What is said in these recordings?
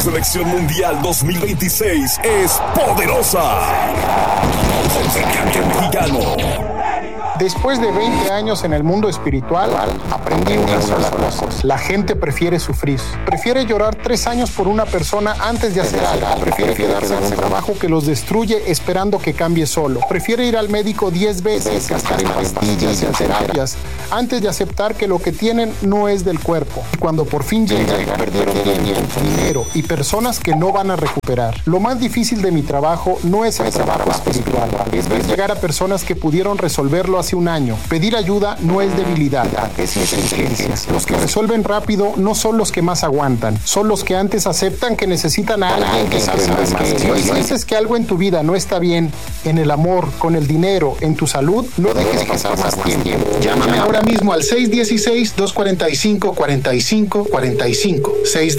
Selección Mundial 2026 es poderosa. Mexicano. Después de 20 años en el mundo espiritual, aprendí una sola cosa. La gente prefiere sufrir. Prefiere llorar 3 años por una persona antes de hacer algo. Prefiere quedarse en un trabajo que los destruye esperando que cambie solo. Prefiere ir al médico 10 veces, gastar en pastillas y en terapias, antes de aceptar que lo que tienen no es del cuerpo. Y cuando por fin llega, perdieron tiempo, dinero y personas que no van a recuperar. Lo más difícil de mi trabajo no es el trabajo espiritual. Es ver llegar a personas que pudieron resolverlo hace un año. Pedir ayuda no es debilidad, es inteligencia. Los que resuelven rápido no son los que más aguantan, son los que antes aceptan que necesitan a alguien que sabe más que ellos. Si dices que algo en tu vida no está bien, en el amor, con el dinero, en tu salud, no dejes pasar más tiempo. Llámame ahora mismo al 616-245-4545.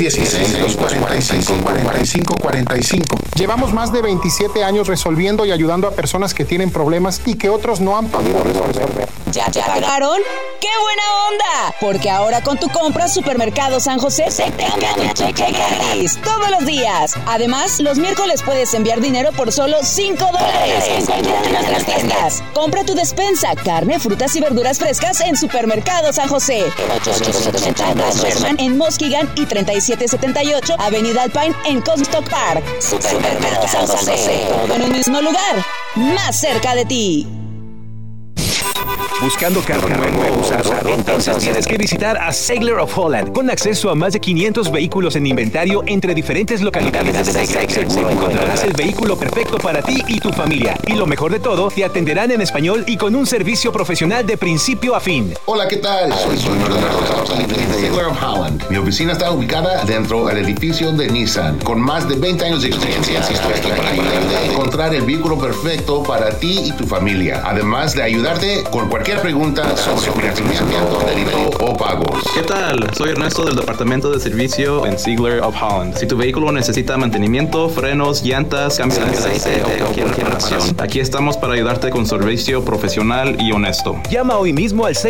616-245-4545. Llevamos más de 27 años resolviendo y ayudando a personas que tienen problemas y que otros no han podido resolver. ¿Ya pagaron? ¡Qué buena onda! Porque ahora con tu compra Supermercado San José se te envía tu cheque gratis todos los días. Además, los miércoles puedes enviar dinero por solo $5 en cualquiera de nuestras tiendas. Compra tu despensa, carne, frutas y verduras frescas en Supermercado San José. 8882 Sherman en Muskegon y 3778 Avenida Alpine en Comstock Park. Supermercado San José. Todo en un mismo lugar, más cerca de ti. Buscando carro nuevo o usado, entonces tienes que visitar a Seigler of Holland, con acceso a más de 500 vehículos en inventario entre diferentes localidades. Seguro encontrarás el vehículo perfecto para ti y tu familia. Y lo mejor de todo, te atenderán en español y con un servicio profesional de principio a fin. Hola, ¿qué tal? Soy Junior de Seigler of Holland. Mi oficina está ubicada dentro del edificio de Nissan, con más de 20 años de experiencia. Estoy aquí para ayudarte a encontrar el vehículo perfecto para ti y tu familia, además de ayudarte con cualquier pregunta sobre financiamiento, débito o pagos. ¿Qué tal? Soy Ernesto del departamento de servicio en Seigler of Holland. Si tu vehículo necesita mantenimiento, frenos, llantas, cambio de aceite o cualquier reparación, aquí estamos para ayudarte con servicio profesional y honesto. Llama hoy mismo al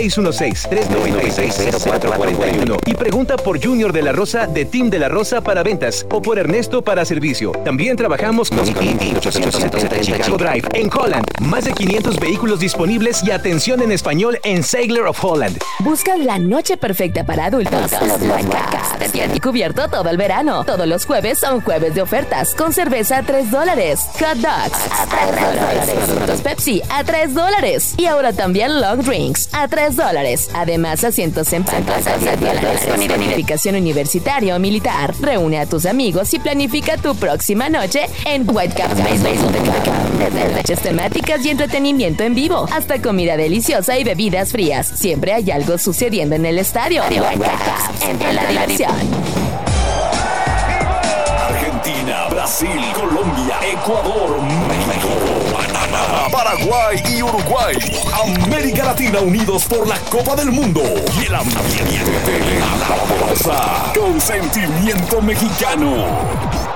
616-396-0441 y pregunta por Junior de la Rosa de Team de la Rosa para ventas o por Ernesto para servicio. También trabajamos con Chicago Drive en Holland. Más de 500 vehículos disponibles y atención en español en Seigler of Holland. ¿Buscas la noche perfecta para adultos? Y cubierto todo el verano. Todos los jueves son jueves de ofertas con cerveza a $3, hot dogs a $3, productos Pepsi a $3 y ahora también long drinks a $3. Además, asientos en pantalla a $10 con identificación universitaria o militar. Reúne a tus amigos y planifica tu próxima noche en Whitecaps.com. Desde noches temáticas y entretenimiento en vivo hasta comida deliciosa y bebidas frías. Siempre hay algo sucediendo en el estadio. Whitecaps, entre la diversión. Argentina, Brasil, Colombia, Ecuador, México, Panamá, Paraguay y Uruguay. América Latina unidos por la Copa del Mundo y el ambiente de la pobreza con sentimiento mexicano.